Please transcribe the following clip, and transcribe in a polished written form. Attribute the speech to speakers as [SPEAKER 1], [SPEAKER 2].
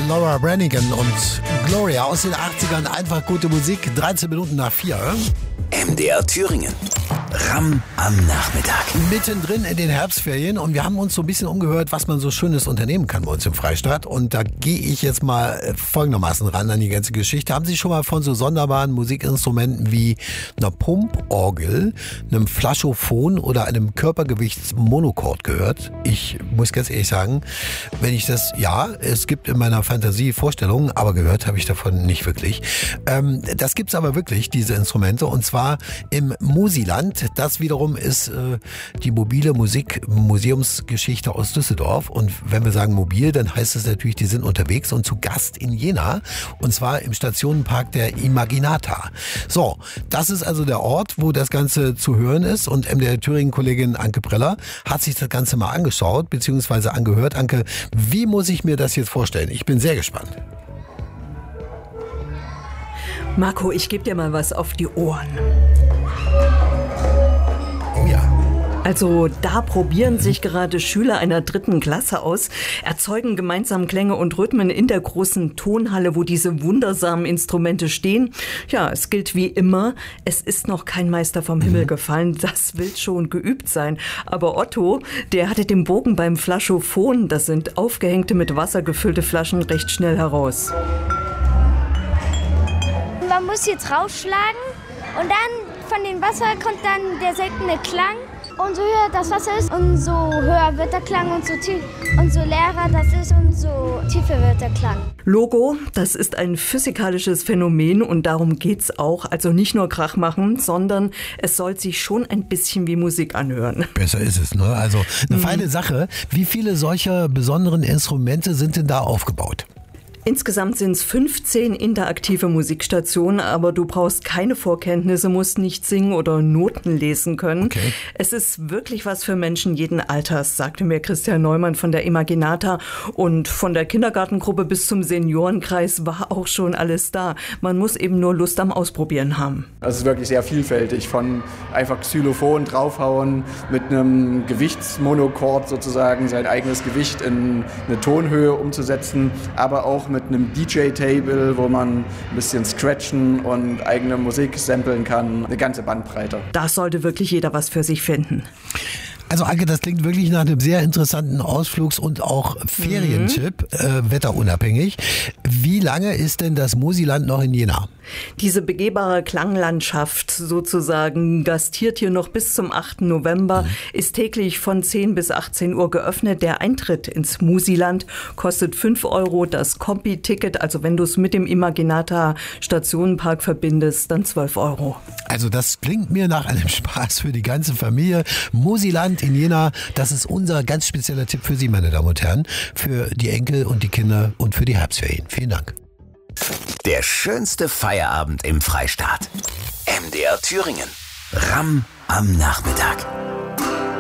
[SPEAKER 1] Laura Branigan und Gloria aus den 80ern. Einfach gute Musik. 13 Minuten nach 4.
[SPEAKER 2] MDR Thüringen. Ramm am Nachmittag.
[SPEAKER 1] Mittendrin in den Herbstferien und wir haben uns so ein bisschen umgehört, was man so Schönes unternehmen kann bei uns im Freistaat. Und da gehe ich jetzt mal folgendermaßen ran an die ganze Geschichte. Haben Sie schon mal von so sonderbaren Musikinstrumenten wie einer Pumporgel, einem Flaschophon oder einem Körpergewichtsmonochord gehört? Ich muss ganz ehrlich sagen, wenn ich das, ja, es gibt in meiner Fantasie Vorstellungen, aber gehört habe ich davon nicht wirklich. Das gibt's aber wirklich, diese Instrumente, und zwar im Musiland. Das wiederum ist die mobile Musikmuseumsgeschichte aus Düsseldorf. Und wenn wir sagen mobil, dann heißt es natürlich, die sind unterwegs und zu Gast in Jena. Und zwar im Stationenpark der Imaginata. So, das ist also der Ort, wo das Ganze zu hören ist. Und MDR Thüringen-Kollegin Anke Preller hat sich das Ganze mal angeschaut, beziehungsweise angehört. Anke, wie muss ich mir das jetzt vorstellen? Ich bin sehr gespannt.
[SPEAKER 3] Marco, ich gebe dir mal was auf die Ohren.
[SPEAKER 1] Oh ja.
[SPEAKER 3] Also da probieren sich gerade Schüler einer 3. Klasse aus, erzeugen gemeinsam Klänge und Rhythmen in der großen Tonhalle, wo diese wundersamen Instrumente stehen. Ja, es gilt wie immer, es ist noch kein Meister vom Himmel gefallen, das will schon geübt sein. Aber Otto, der hatte den Bogen beim Flaschophon, das sind aufgehängte mit Wasser gefüllte Flaschen, recht schnell heraus.
[SPEAKER 4] Man muss jetzt rausschlagen und dann von dem Wasser kommt dann der seltene Klang. Und so höher das Wasser ist, umso höher wird der Klang und so tief. Und so leerer das ist, umso tiefer wird der Klang.
[SPEAKER 3] Logo, das ist ein physikalisches Phänomen und darum geht's auch. Also nicht nur Krach machen, sondern es soll sich schon ein bisschen wie Musik anhören.
[SPEAKER 1] Besser ist es, ne? Also eine feine Sache. Wie viele solcher besonderen Instrumente sind denn da aufgebaut?
[SPEAKER 3] Insgesamt sind es 15 interaktive Musikstationen, aber du brauchst keine Vorkenntnisse, musst nicht singen oder Noten lesen können.
[SPEAKER 1] Okay.
[SPEAKER 3] Es ist wirklich was für Menschen jeden Alters, sagte mir Christian Neumann von der Imaginata. Und von der Kindergartengruppe bis zum Seniorenkreis war auch schon alles da. Man muss eben nur Lust am Ausprobieren haben.
[SPEAKER 5] Es ist wirklich sehr vielfältig, von einfach Xylophon draufhauen, mit einem Gewichtsmonochord sozusagen sein eigenes Gewicht in eine Tonhöhe umzusetzen, aber auch mit einem DJ-Table, wo man ein bisschen scratchen und eigene Musik samplen kann. Eine ganze Bandbreite.
[SPEAKER 3] Da sollte wirklich jeder was für sich finden.
[SPEAKER 1] Also Anke, das klingt wirklich nach einem sehr interessanten Ausflugs- und auch Ferientipp, wetterunabhängig. Wie lange ist denn das Musiland noch in Jena?
[SPEAKER 3] Diese begehbare Klanglandschaft sozusagen gastiert hier noch bis zum 8. November, ist täglich von 10 bis 18 Uhr geöffnet. Der Eintritt ins Musiland kostet 5 €, das Kombi-Ticket, also wenn du es mit dem Imaginata Stationenpark verbindest, dann 12 €.
[SPEAKER 1] Also das klingt mir nach einem Spaß für die ganze Familie. Musiland in Jena, das ist unser ganz spezieller Tipp für Sie, meine Damen und Herren, für die Enkel und die Kinder und für die Herbstferien. Vielen Dank.
[SPEAKER 2] Der schönste Feierabend im Freistaat. MDR Thüringen. Ramm am Nachmittag.